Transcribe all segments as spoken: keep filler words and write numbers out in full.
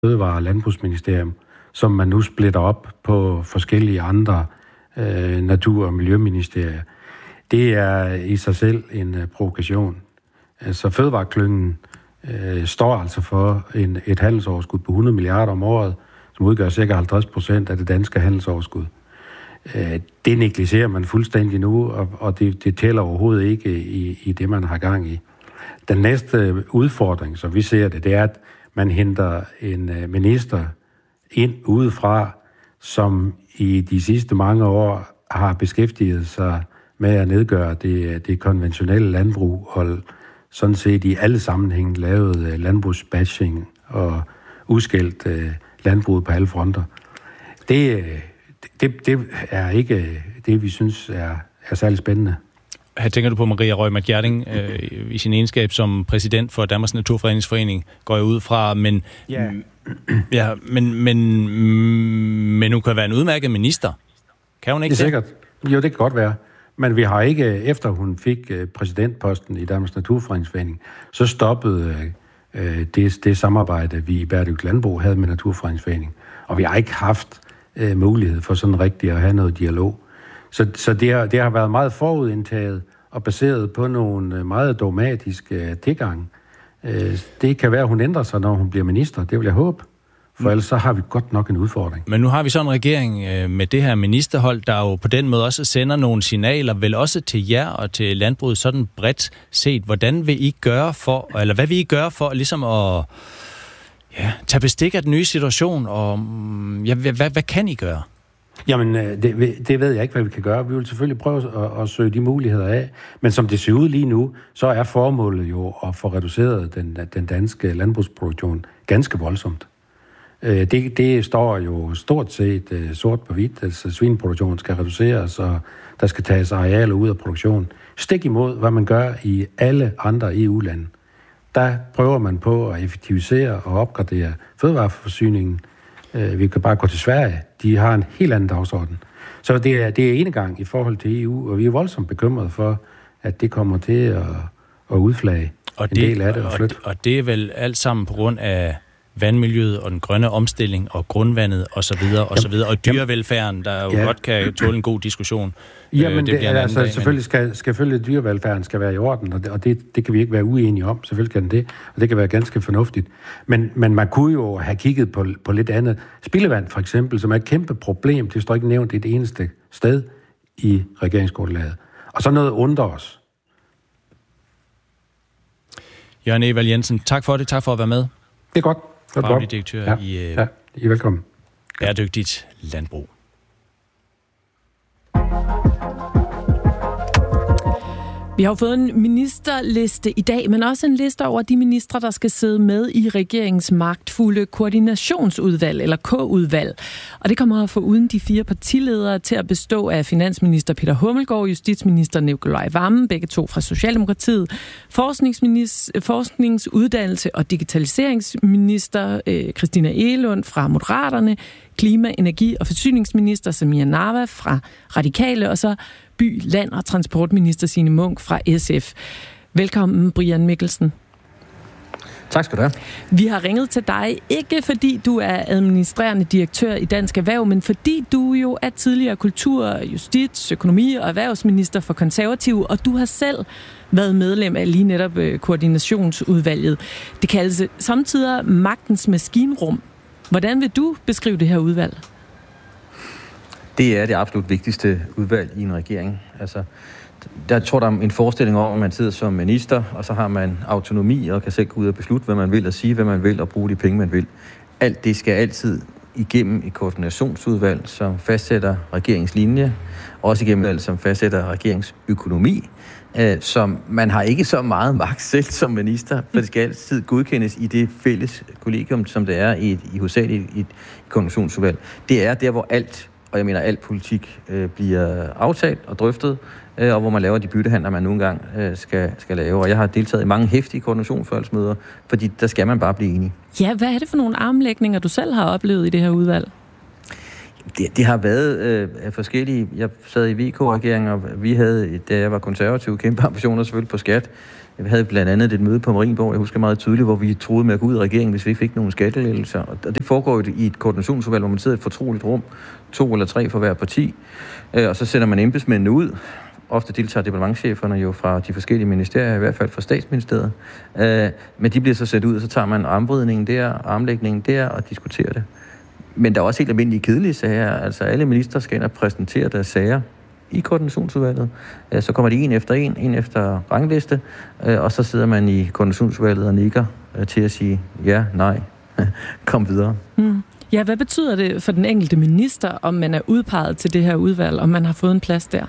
Fødevare- og Landbrugsministerium, som man nu splitter op på forskellige andre øh, natur- og miljøministerier. Det er i sig selv en øh, provokation. Altså fødevareklyngen øh, står altså for en, et handelsoverskud på hundrede milliarder om året, som udgør cirka halvtreds procent af det danske handelsoverskud. Øh, det negligerer man fuldstændig nu, og, og det, det tæller overhovedet ikke i, i det, man har gang i. Den næste udfordring, som vi ser det, det er, at man henter en øh, minister ind udefra, som i de sidste mange år har beskæftiget sig med at nedgøre det, det konventionelle landbrug, og sådan set i alle sammenhænge lavet landbrugsbashing og udskældt uh, landbruget på alle fronter. Det, det, det er ikke det, vi synes er, er særlig spændende. Her tænker du på Maria Reumert Gjerding øh, i sin egenskab som præsident for Danmarks Naturfredningsforening, går jeg ud fra, men, ja. Ja, men, men, men hun kan være en udmærket minister. Kan hun ikke det? Det er sikkert. Jo, det kan godt være. Men vi har ikke, efter hun fik præsidentposten i Danmarks Naturfredningsforening, så stoppede øh, det, det samarbejde, vi i Bæredygtigt Landbrug havde med Naturfredningsforening. Og vi har ikke haft øh, mulighed for sådan rigtigt at have noget dialog. Så, så det, har, det har været meget forudindtaget og baseret på nogle meget dogmatiske tilgange. Det kan være, at hun ændrer sig, når hun bliver minister. Det vil jeg håbe. For ellers så har vi godt nok en udfordring. Men nu har vi så en regering med det her ministerhold, der jo på den måde også sender nogle signaler, vel også til jer og til landbruget sådan bredt set. Hvordan vil I gøre for, eller hvad vil I gøre for ligesom at ja, tage bestik af den nye situation? Og ja, hvad, hvad kan I gøre? Jamen, det, det ved jeg ikke, hvad vi kan gøre. Vi vil selvfølgelig prøve at, at søge de muligheder af. Men som det ser ud lige nu, så er formålet jo at få reduceret den, den danske landbrugsproduktion ganske voldsomt. Det, det står jo stort set sort på hvidt. Altså, svineproduktionen skal reduceres, og der skal tages arealer ud af produktion. Stik imod, hvad man gør i alle andre E U-lande. Der prøver man på at effektivisere og opgradere fødevareforsyningen. Vi kan bare gå til Sverige. De har en helt anden dagsorden. Så det er, det er enegang i forhold til E U, og vi er voldsomt bekymrede for, at det kommer til at, at udflage og en det, del af det og flytte. Og, og det er vel alt sammen på grund af vandmiljøet og den grønne omstilling og grundvandet og så videre og så videre og dyrevelfærden, der jo ja. godt kan tåle en god diskussion. Jamen det, det bliver altså dag, selvfølgelig skal, skal selvfølgelig dyrevelfærden skal være i orden, og det, og det, det kan vi ikke være uenige om. Selvfølgelig kan det, og det kan være ganske fornuftigt. Men, men man kunne jo have kigget på, på lidt andet. Spildevand for eksempel, som er et kæmpe problem, det står ikke nævnt et eneste sted i regeringsgrundlaget. Og så noget undrer os. Jørgen Evald Jensen, tak for det. Tak for at være med. Det er godt. Faglig direktør ja. i øh, ja, I er velkommen. Bæredygtigt Landbrug. Vi har fået en ministerliste i dag, men også en liste over de ministre, der skal sidde med i regeringens magtfulde koordinationsudvalg, eller K-udvalg. Og det kommer for uden de fire partiledere til at bestå af finansminister Peter Hummelgaard, justitsminister Nicolai Wammen, begge to fra Socialdemokratiet, forsknings-, uddannelse- og digitaliseringsminister øh, Christina Egelund fra Moderaterne, klima-, energi- og forsyningsminister Samira Nawa fra Radikale, og så by-, land- og transportminister Signe Munk fra S F. Velkommen, Brian Mikkelsen. Tak skal du have. Vi har ringet til dig, ikke fordi du er administrerende direktør i Dansk Erhverv, men fordi du jo er tidligere kultur-, justits-, økonomi- og erhvervsminister for Konservative, og du har selv været medlem af lige netop koordinationsudvalget. Det kaldes samtidig magtens maskinrum. Hvordan vil du beskrive det her udvalg? Det er det absolut vigtigste udvalg i en regering. Altså, der tror der er en forestilling om, at man sidder som minister, og så har man autonomi og kan selv gå ud og beslutte, hvad man vil, og sige, hvad man vil, og bruge de penge, man vil. Alt det skal altid igennem et koordinationsudvalg, som fastsætter regeringslinje, også igennem alt, som fastsætter regeringsøkonomi, øh, som man har ikke så meget magt selv som minister, for det skal altid godkendes i det fælles kollegium, som det er i et, i hovedsageligt i et koordinationsudvalg. Det er der, hvor alt, og jeg mener alt politik, øh, bliver aftalt og drøftet, øh, og hvor man laver de byttehandler, man nogle gange øh, skal, skal lave. Og jeg har deltaget i mange heftige koordinationsudvalgsmøder, fordi der skal man bare blive enige. Ja, hvad er det for nogle armlægninger, du selv har oplevet i det her udvalg? Det, det har været øh, forskellige. Jeg sad i V K-regeringen, og vi havde, da jeg var konservativ, kæmpe ambitioner selvfølgelig på skat. Vi havde blandt andet et møde på Marienborg, jeg husker meget tydeligt, hvor vi troede med at gå ud af regeringen, hvis vi ikke fik nogle skattelettelser. Og det foregår jo i et koordinationsudvalg, hvor man sidder i et fortroligt rum, to eller tre for hver parti, og så sender man embedsmændene ud. Ofte deltager departementscheferne jo fra de forskellige ministerier, i hvert fald fra statsministeriet. Men de bliver så sat ud, og så tager man armvridningen der, armlægningen der og diskuterer det. Men der er også helt almindelige kedelige sager. Altså alle minister skal ind og præsentere deres sager i koordinationsudvalget. Så kommer de en efter en, en efter rangliste, og så sidder man i koordinationsudvalget og nikker til at sige ja, nej, kom videre. Mm. Ja, hvad betyder det for den enkelte minister, om man er udpeget til det her udvalg, om man har fået en plads der?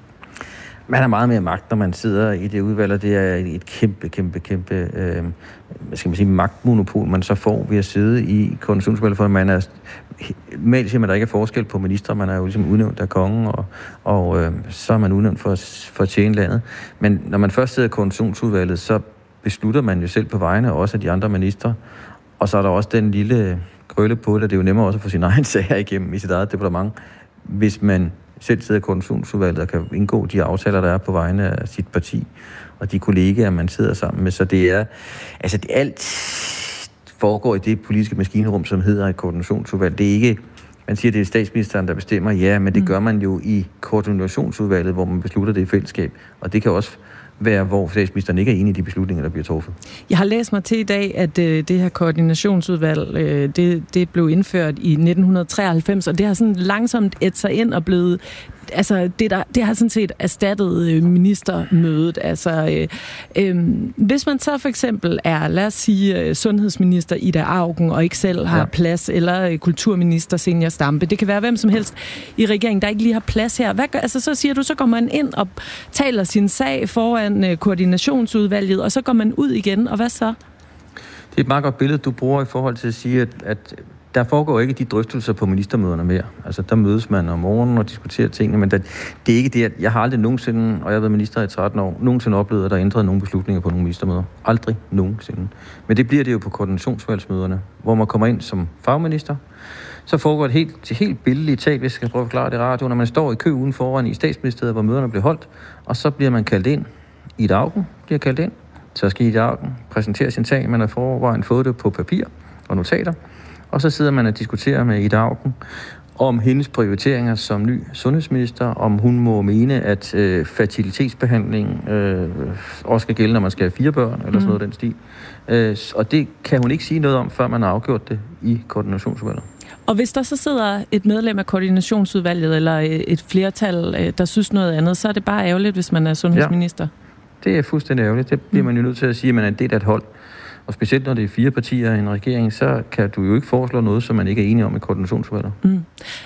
Man har meget mere magt, når man sidder i det udvalg, og det er et kæmpe, kæmpe, kæmpe øh, hvad skal man sige, magtmonopol, man så får ved at sidde i koordinationsudvalget, for man er normalt siger man, at der ikke er forskel på minister, man er jo ligesom udnævnt af kongen, og, og øh, så er man udnævnt for, for at tjene landet. Men når man først sidder i koordinationsudvalget, så beslutter man jo selv på vegne også af de andre ministre, og så er der også den lille krølle på det, det er jo nemmere også at få sin egen sager igennem i sit eget departement, hvis man selv sidder i koordinationsudvalget og kan indgå de aftaler, der er på vegne af sit parti og de kollegaer, man sidder sammen med. Så det er, altså det alt foregår i det politiske maskinerum, som hedder et koordinationsudvalg. Det er ikke, man siger, det er statsministeren, der bestemmer, ja, men det gør man jo i koordinationsudvalget, hvor man beslutter det i fællesskab. Og det kan også være, hvor statsministeren ikke er enig i de beslutninger, der bliver truffet. Jeg har læst mig til i dag, at øh, det her koordinationsudvalg, øh, det, det blev indført i nitten treoghalvfems, og det har sådan langsomt ædt sig ind og blevet, altså det, der, det har sådan set erstattet øh, ministermødet. Altså, øh, øh, hvis man så for eksempel er, lad os sige, øh, sundhedsminister Ida Auken, og ikke selv har ja. plads, eller øh, kulturminister Zenia Stampe, det kan være hvem som helst i regeringen, der ikke lige har plads her. Hvad gør, altså så siger du, så går man ind og taler sin sag foran øh, koordinationsudvalget, og så går man ud igen, og hvad så? Det er et meget godt billede, du bruger i forhold til at sige, at, at der foregår ikke de drøftelser på ministermøderne mere. Altså, der mødes man om morgenen og diskuterer tingene, men der, det er ikke det, at jeg har aldrig nogensinde, og jeg har været minister i tretten år, nogensinde oplevet, at der er ændret nogle beslutninger på nogle ministermøder. Aldrig nogensinde. Men det bliver det jo på koordinationsvalgsmøderne, hvor man kommer ind som fagminister. Så foregår et helt, helt billedligt tag, hvis jeg skal prøve at forklare det i radio, når man står i kø uden foran i statsministeriet, hvor møderne bliver holdt, og så bliver man kaldt ind. Ida Auken bliver kaldt ind. Så skal Ida Auken præsentere sin sag. Man har forvejen fået det på papir og notater. Og så sidder man og diskuterer med Ida Auken om hendes prioriteringer som ny sundhedsminister, om hun må mene, at øh, fertilitetsbehandling øh, også skal gælde, når man skal have fire børn, eller sådan noget af den stil. Øh, og det kan hun ikke sige noget om, før man har afgjort det i koordinationsudvalget. Og hvis der så sidder et medlem af koordinationsudvalget, eller et flertal, der synes noget andet, så er det bare ærgerligt, hvis man er sundhedsminister? Ja, det er fuldstændig ærgerligt. Det bliver man jo nødt til at sige, at man er en del af et hold. Og specielt når det er fire partier i en regering, så kan du jo ikke foreslå noget, som man ikke er enige om i koordinationsudvalget. Mm.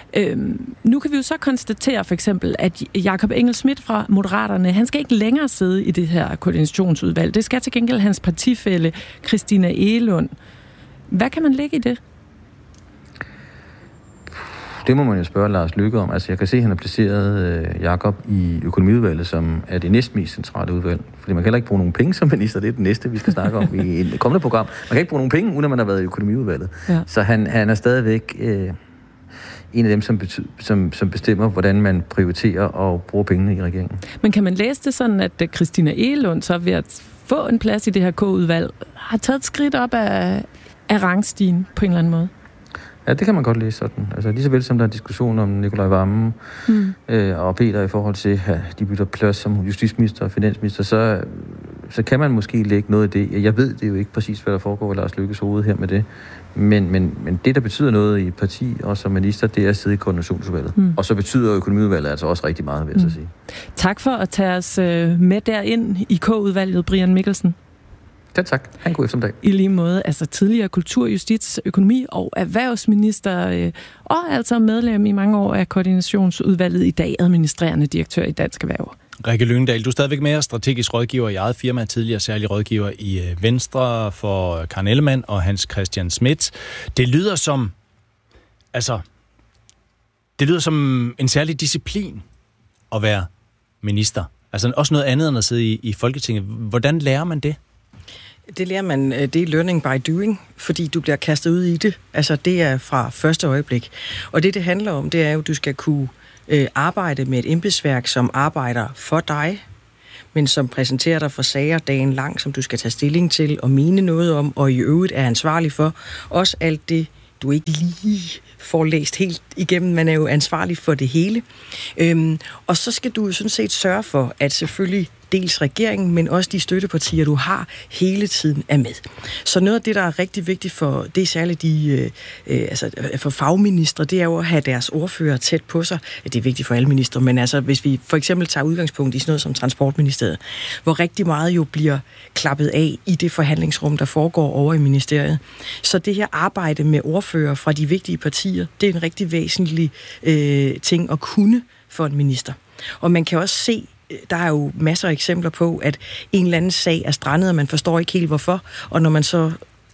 Øhm, nu kan vi jo så konstatere for eksempel, at Jakob Engel-Schmidt fra Moderaterne, han skal ikke længere sidde i det her koordinationsudvalg. Det skal til gengæld hans partifælle Christina Egelund. Hvad kan man lægge i det? Det må man jo spørge Lars Løkke om. Altså, jeg kan se, at han har placeret øh, Jakob i økonomiudvalget, som er det næstmest centrale udvalg. Fordi man kan heller ikke bruge nogen penge som minister. Det er det næste, vi skal snakke om i et kommende program. Man kan ikke bruge nogen penge, uden at man har været i økonomiudvalget. Ja. Så han, han er stadigvæk øh, en af dem, som, bety- som, som bestemmer, hvordan man prioriterer og bruger pengene i regeringen. Men kan man læse det sådan, at Christina Egelund så ved at få en plads i det her K-udvalg, har taget et skridt op af, af rangstigen på en eller anden måde? Ja, det kan man godt læse sådan. Altså lige så vel som der er diskussion om Nikolaj Wammen mm. øh, og Peter i forhold til, at de bytter plads som justitsminister og finansminister, så, så kan man måske lægge noget i det. Jeg ved det jo ikke præcis, hvad der foregår i Lars Løkkes hoved her med det. Men, men, men det, der betyder noget i et parti og som minister, det er at sidde i koordinationsudvalget. Mm. Og så betyder økonomiudvalget altså også rigtig meget, vil jeg mm. så sige. Tak for at tage os med derind i K-udvalget, Brian Mikkelsen. Ja, tak. Ha' en god eftermiddag. I lige måde, altså tidligere kultur-, justits-, økonomi- og erhvervsminister, øh, og altså medlem i mange år af koordinationsudvalget, i dag administrerende direktør i Dansk Erhverv. Rikke Lyngdal, du er stadigvæk med, strategisk rådgiver i eget firma, tidligere særlig rådgiver i Venstre for Karen Ellemann og Hans Christian Schmidt. Det lyder som, altså, det lyder som en særlig disciplin at være minister. Altså også noget andet end at sidde i, i Folketinget. Hvordan lærer man det? Det lærer man, det er learning by doing, fordi du bliver kastet ud i det. Altså det er fra første øjeblik. Og det, det handler om, det er jo, at du skal kunne øh, arbejde med et embedsværk, som arbejder for dig. men som præsenterer dig for sager dagen lang, som du skal tage stilling til og mene noget om, og i øvrigt er ansvarlig for. Også alt det, du ikke lige får læst helt igennem, man er jo ansvarlig for det hele. Øhm, og så skal du sådan set sørge for, at selvfølgelig dels regeringen, men også de støttepartier, du har, hele tiden er med. Så noget af det, der er rigtig vigtigt for, det er særligt de, øh, altså for fagministre, det er jo at have deres ordfører tæt på sig. Det er vigtigt for alle ministre, men altså hvis vi for eksempel tager udgangspunkt i sådan noget som Transportministeriet, hvor rigtig meget jo bliver klappet af i det forhandlingsrum, der foregår over i ministeriet. Så det her arbejde med ordfører fra de vigtige partier, det er en rigtig væsentlig øh, ting at kunne for en minister. Og man kan også se, der er jo masser af eksempler på, at en eller anden sag er strandet, og man forstår ikke helt hvorfor, og når man så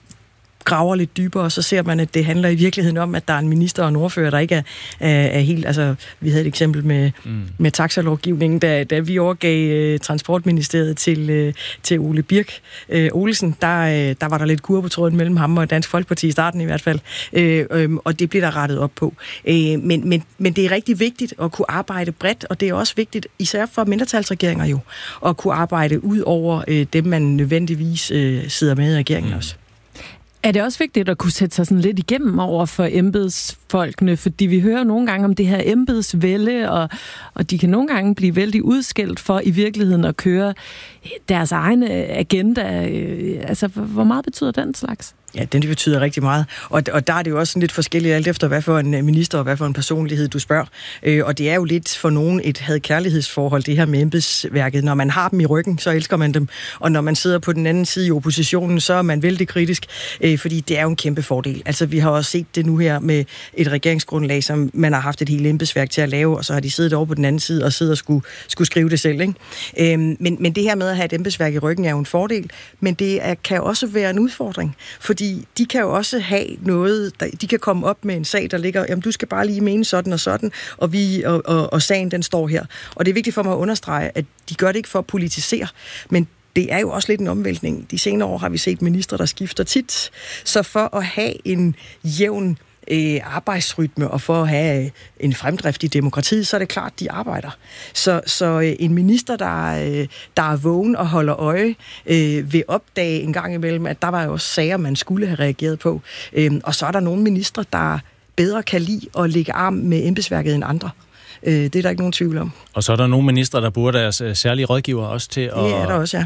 graver lidt dybere, så ser man, at det handler i virkeligheden om, at der er en minister og en ordfører, der ikke er, er, er helt... Altså, vi havde et eksempel med, mm. med taxalovgivningen, da, da vi overgav uh, Transportministeriet til, uh, til Ole Birk uh, Olesen, der, uh, der var der lidt kur på tråden mellem ham og Dansk Folkeparti i starten i hvert fald, uh, um, og det blev der rettet op på. Uh, men, men, men det er rigtig vigtigt at kunne arbejde bredt, og det er også vigtigt, især for mindretalsregeringer jo, at kunne arbejde ud over uh, dem, man nødvendigvis uh, sidder med i regeringen mm. også. Er det også vigtigt at kunne sætte sig sådan lidt igennem over for embedsfolkene? Fordi vi hører nogle gange om det her embedsvælde, og, og de kan nogle gange blive vældig udskældt for i virkeligheden at køre deres egne agenda. Altså, hvor meget betyder den slags? Ja, den betyder rigtig meget. Og, og der er det jo også sådan lidt forskelligt, alt efter hvad for en minister og hvad for en personlighed du spørger. Øh, og det er jo lidt for nogen et had-kærlighedsforhold, det her med embedsværket. Når man har dem i ryggen, så elsker man dem. Og når man sidder på den anden side i oppositionen, så er man vældig kritisk, øh, fordi det er jo en kæmpe fordel. Altså, vi har også set det nu her med et regeringsgrundlag, som man har haft et helt embedsværk til at lave, og så har de siddet over på den anden side og siddet og skulle, skulle skrive det selv, ikke? Øh, men, men det her med at have et embedsværk i ryggen er jo en fordel, men det er, kan også være en udfordring, fordi de kan jo også have noget, der, de kan komme op med en sag, der ligger, jamen du skal bare lige mene sådan og sådan, og, vi, og, og, og sagen den står her. Og det er vigtigt for mig at understrege, at de gør det ikke for at politisere, men det er jo også lidt en omvæltning. De senere år har vi set ministre, der skifter tit. Så for at have en jævn øh, arbejdsrytme, og for at have en fremdrift i demokratiet, så er det klart, de arbejder. Så, så øh, en minister, der, øh, der er vågen og holder øje, øh, vil opdage en gang imellem, at der var jo også sager, man skulle have reageret på. Øh, og så er der nogle ministre, der bedre kan lide at lægge arm med embedsværket end andre. Det er der ikke nogen tvivl om. Og så er der nogle ministre, der bruger deres særlige rådgiver også til at... Det er der også, ja.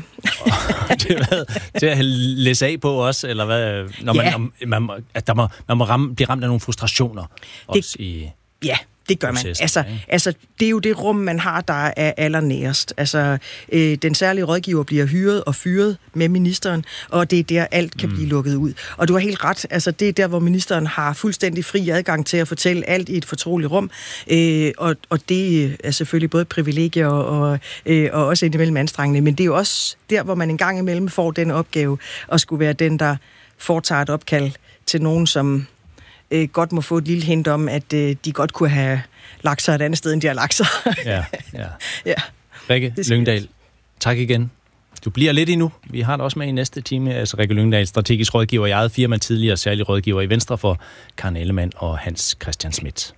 til, hvad, til at læse af på også, eller hvad? Når man, ja. man, at der må, man må ramme, blive ramt af nogle frustrationer også det, i... Ja, det gør man. Altså, altså, det er jo det rum, man har, der er allernærest. Altså, øh, den særlige rådgiver bliver hyret og fyret med ministeren, og det er der, alt kan mm. blive lukket ud. Og du har helt ret. Altså, det er der, hvor ministeren har fuldstændig fri adgang til at fortælle alt i et fortroligt rum. Øh, og, og det er selvfølgelig både privilegier og, og, øh, og også indimellem anstrengende, men det er jo også der, hvor man en gang imellem får den opgave at skulle være den, der foretager et opkald til nogen, som Øh, godt må få et lille hint om, at øh, de godt kunne have lagt sig et andet sted, end de har lagt sig. ja, ja. ja. Rikke Lyngdal, tak igen. Du bliver lidt endnu. Vi har det også med i næste time. Altså Rikke Lyngdal, strategisk rådgiver i eget firma, tidligere særlig rådgiver i Venstre for Karen Ellemann og Hans Christian Schmidt.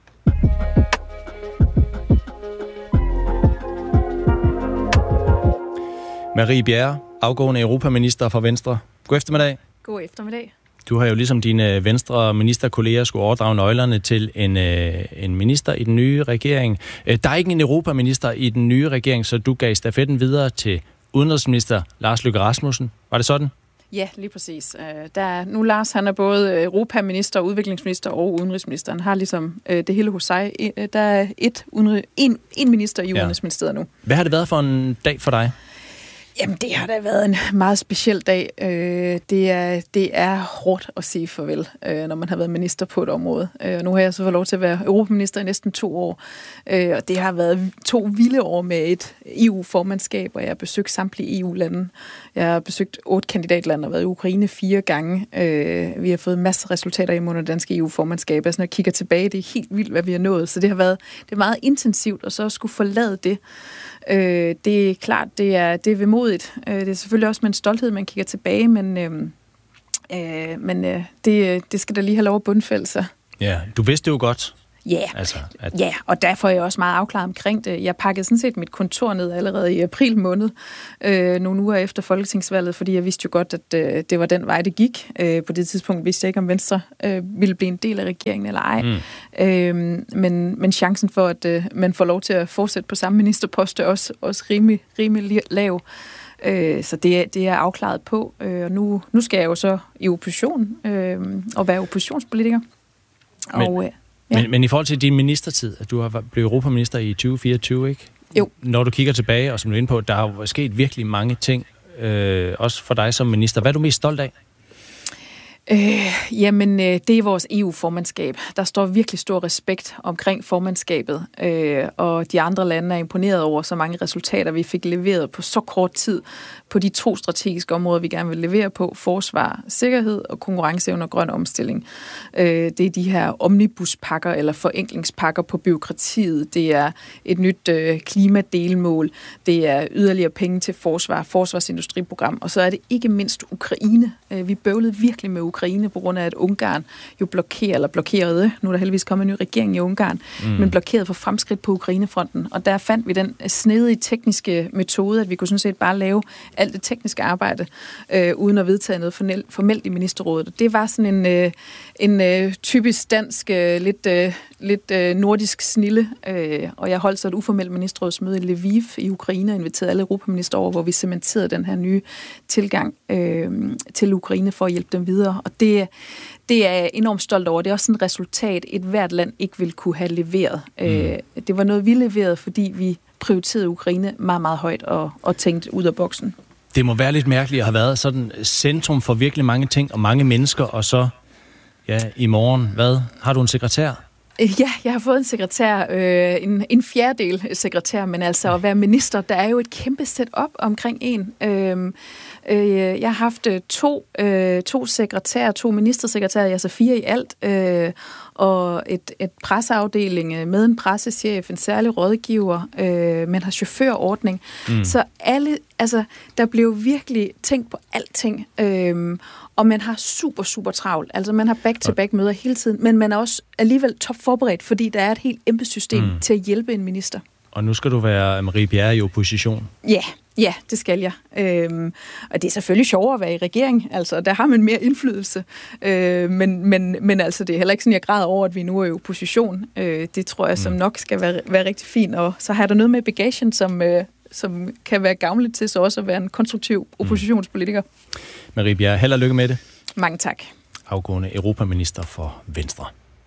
Marie Bjerre, afgående europaminister for Venstre. God eftermiddag. God eftermiddag. Du har jo ligesom dine venstre ministerkolleger skulle overdrage nøglerne til en, en minister i den nye regering. Der er ikke en europaminister i den nye regering, så du gav stafetten videre til udenrigsminister Lars Løkke Rasmussen. Var det sådan? Ja, lige præcis. Der er, nu Lars, han er både europaminister, udviklingsminister og udenrigsminister. Han har ligesom det hele hos sig. Der er et, en, en minister i udenrigsministeriet nu. Hvad har det været for en dag for dig? Jamen, det har da været en meget speciel dag. Øh, det, er, det er hårdt at sige farvel, øh, når man har været minister på et område. Øh, nu har jeg så fået lov til at være europaminister i næsten to år, øh, og det har været to vilde år med et E U-formandskab, og jeg har besøgt samtlige E U-lande. Jeg har besøgt otte kandidatlande og været i Ukraine fire gange. Øh, vi har fået masser af resultater i under det danske E U-formandskab. Altså, når jeg kigger tilbage, det er helt vildt, hvad vi har nået. Så det har været det er meget intensivt, og så at skulle forlade det. Øh, det er klart, det er, det er vemodigt. Øh, det er selvfølgelig også med en stolthed, man kigger tilbage, men, øh, øh, men øh, det, det skal da lige have lov at bundfælde sig. Ja, du vidste jo godt, Ja, altså, at... ja, og derfor er jeg også meget afklaret omkring det. Jeg pakkede sådan set mit kontor ned allerede i april måned, øh, nogle uger efter folketingsvalget, fordi jeg vidste jo godt, at øh, det var den vej, det gik. Øh, på det tidspunkt vidste jeg ikke, om Venstre øh, ville blive en del af regeringen eller ej. Mm. Øh, men, men chancen for, at øh, man får lov til at fortsætte på samme ministerpost, er også, også rimelig, rimelig lav. Øh, så det, det er jeg afklaret på. Øh, og nu, nu skal jeg jo så i opposition øh, og være oppositionspolitiker. Men... Og, øh, Ja. Men, men i forhold til din ministertid, at du har blevet europaminister i tyve fireogtyve, ikke? Jo. Når du kigger tilbage, og som du er inde på, der har jo sket virkelig mange ting, øh, også for dig som minister. Hvad er du mest stolt af? Øh, jamen, øh, det er vores E U-formandskab. Der står virkelig stor respekt omkring formandskabet, øh, og de andre lande er imponeret over så mange resultater, vi fik leveret på så kort tid på de to strategiske områder, vi gerne vil levere på: forsvar, sikkerhed og konkurrenceevne og grøn omstilling. Øh, det er de her omnibuspakker eller forenklingspakker på byråkratiet. Det er et nyt øh, klimadelmål. Det er yderligere penge til forsvar, forsvarsindustriprogram, og så er det ikke mindst Ukraine. Øh, vi bøvlede virkelig med Ukraine. Ukraine på grund af, at Ungarn jo blokerer, eller blokerede, nu er der heldigvis kommet en ny regering i Ungarn, mm. men blokerede for fremskridt på Ukrainefronten. Og der fandt vi den snedige tekniske metode, at vi kunne sådan set bare lave alt det tekniske arbejde, øh, uden at vedtage noget formelt i ministerrådet. Det var sådan en, øh, en øh, typisk dansk, øh, lidt, øh, lidt øh, nordisk snille, øh, og jeg holdt så et uformelt ministerrådsmøde i Lviv i Ukraine og inviterede alle europaminister over, hvor vi cementerede den her nye tilgang øh, til Ukraine for at hjælpe dem videre. Og det, det er jeg enormt stolt over. Det er også sådan et resultat, et hvert land ikke ville kunne have leveret. Mm. Øh, det var noget, vi leverede, fordi vi prioriterede Ukraine meget, meget højt og, og tænkte ud af boksen. Det må være lidt mærkeligt at have været sådan centrum for virkelig mange ting og mange mennesker, og så, ja, i morgen, hvad? Har du en sekretær? Ja, jeg har fået en sekretær, øh, en, en fjerdedel sekretær, men altså at være minister, der er jo et kæmpe setup omkring en. Øh, øh, jeg har haft to, øh, to sekretærer, to ministersekretærer, altså fire i alt, øh, og et, et presseafdeling med en pressechef, en særlig rådgiver, øh, men har chaufførordning. Mm. Så alle, altså, der blev virkelig tænkt på alting, øh, og man har super, super travlt. Altså, man har back-to-back møder hele tiden, men man er også alligevel top forberedt, fordi der er et helt embedssystem mm. til at hjælpe en minister. Og nu skal du være Marie Bjerre i opposition. Ja, ja, det skal jeg. Øhm, og det er selvfølgelig sjovere at være i regering. Altså, der har man mere indflydelse. Øh, men, men, men altså, det er heller ikke sådan, jeg græder over, at vi nu er i opposition. Øh, det tror jeg, som nok skal være, være rigtig fint. Og så har der noget med bagagen, som, øh, som kan være gavnligt til så også at være en konstruktiv oppositionspolitiker. Mm. Marie Bjerre, held og lykke med det. Mange tak. Afgående europaminister for Venstre.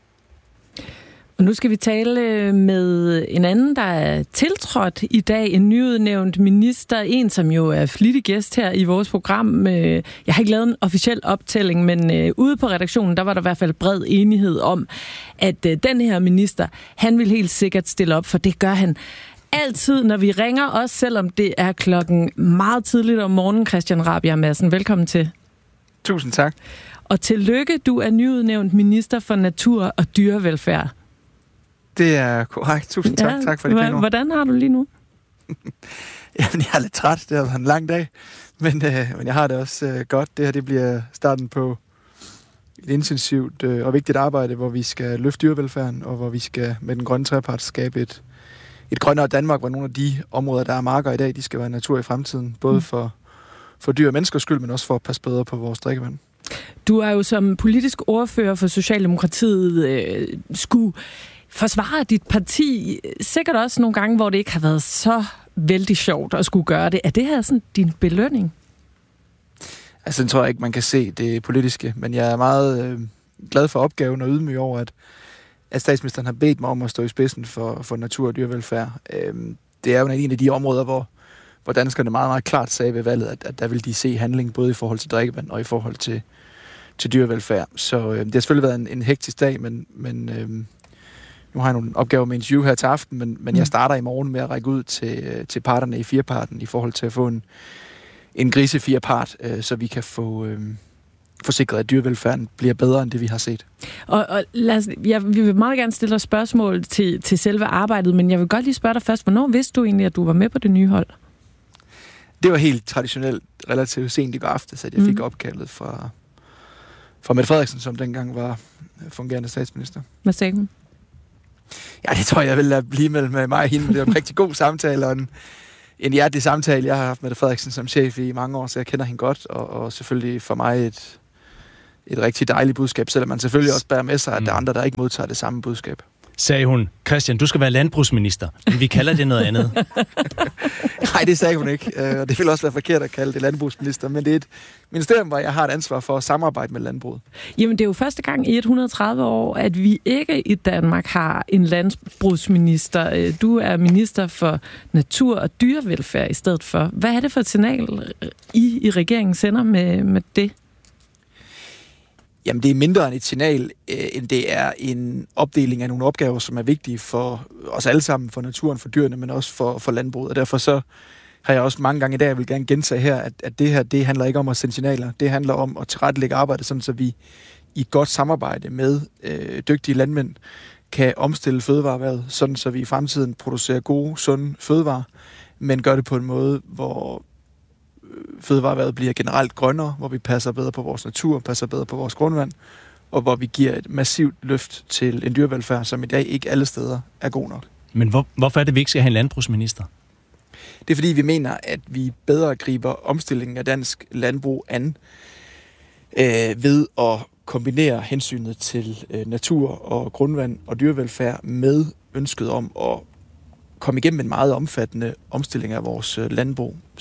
Og nu skal vi tale med en anden, der er tiltrådt i dag, en nyudnævnt minister, en som jo er flittig gæst her i vores program. Jeg har ikke lavet en officiel optælling, men ude på redaktionen, der var der i hvert fald bred enighed om, at den her minister, han vil helt sikkert stille op, for det gør han altid, når vi ringer, også selvom det er klokken meget tidligt om morgenen. Christian Rabjerg Madsen, velkommen til. Tusind tak. Og tillykke, du er nyudnævnt minister for natur og dyrevelfærd. Det er korrekt. Tusind tak. Ja, tak for det pæne ord. Hvordan har du lige nu? Jamen, jeg er lidt træt. Det har været en lang dag. Men, øh, men jeg har det også øh, godt. Det her det bliver starten på et intensivt øh, og vigtigt arbejde, hvor vi skal løfte dyrevelfærden, og hvor vi skal med den grønne trepart skabe et, et grønnere Danmark, hvor nogle af de områder, der er marker i dag, de skal være natur i fremtiden. Både for, for dyr og menneskers skyld, men også for at passe bedre på vores drikkevand. Du er jo som politisk ordfører for Socialdemokratiet øh, skulle forsvare dit parti, sikkert også nogle gange, hvor det ikke har været så vældig sjovt at skulle gøre det. Er det her sådan din belønning? Altså, den tror jeg ikke, man kan se det politiske, men jeg er meget øh, glad for opgaven og ydmyg over, at, at statsministeren har bedt mig om at stå i spidsen for, for natur og dyrevelfærd. Øh, det er jo en af de områder, hvor, hvor danskerne meget, meget klart sagde ved valget, at, at der vil de se handling både i forhold til drikkevand og i forhold til, til dyrevelfærd. Så øh, det har selvfølgelig været en, en hektisk dag, men, men øh, nu har jeg nogle opgaver med interview her til aften, men, men jeg starter i morgen med at række ud til, til parterne i fireparten i forhold til at få en, en grise firepart, øh, så vi kan få øh, forsikret, at dyrevelfærden bliver bedre end det, vi har set. Og, og lad os, jeg, vi vil meget gerne stille dig spørgsmål til, til selve arbejdet, men jeg vil godt lige spørge dig først, hvornår vidste du egentlig, at du var med på det nye hold? Det var helt traditionelt relativt sent i går aftes, at jeg fik mm. opkaldet fra, fra Mette Frederiksen, som dengang var fungerende statsminister. Hvad sagde hun? Ja, det tror jeg vil lade blive mellem mig og hende. Det er en rigtig god samtale, og en, en hjertelig samtale. Jeg har haft Mette Frederiksen som chef i mange år, så jeg kender hende godt, og, og selvfølgelig for mig et, et rigtig dejligt budskab, selvom man selvfølgelig også bærer med sig, at der er andre, der ikke modtager det samme budskab. Sagde hun, Christian, du skal være landbrugsminister, men vi kalder det noget andet. Nej, det sagde hun ikke, og det vil også være forkert at kalde det landbrugsminister, men det er et ministerium, hvor jeg har et ansvar for at samarbejde med landbruget. Jamen, det er jo første gang i et hundrede og tredive år, at vi ikke i Danmark har en landbrugsminister. Du er minister for natur og dyrevelfærd i stedet for. Hvad er det for et signal, I i regeringen sender med, med det? Jamen, det er mindre end et signal, øh, end det er en opdeling af nogle opgaver, som er vigtige for os alle sammen, for naturen, for dyrene, men også for, for landbruget. Og derfor så har jeg også mange gange i dag, jeg vil gerne gentage her, at, at det her, det handler ikke om at sende signaler. Det handler om at tilrettelægge arbejdet, sådan så vi i et godt samarbejde med øh, dygtige landmænd kan omstille fødevareerhvervet, sådan så vi i fremtiden producerer gode, sunde fødevarer, men gør det på en måde, hvor fødevareerhvervet bliver generelt grønnere, hvor vi passer bedre på vores natur, passer bedre på vores grundvand, og hvor vi giver et massivt løft til en dyrevelfærd, som i dag ikke alle steder er god nok. Men hvor, hvorfor er det, vi ikke skal have en landbrugsminister? Det er fordi, vi mener, at vi bedre griber omstillingen af dansk landbrug an øh, ved at kombinere hensynet til øh, natur og grundvand og dyrevelfærd med ønsket om at komme igennem en meget omfattende omstilling af vores øh, landbrug.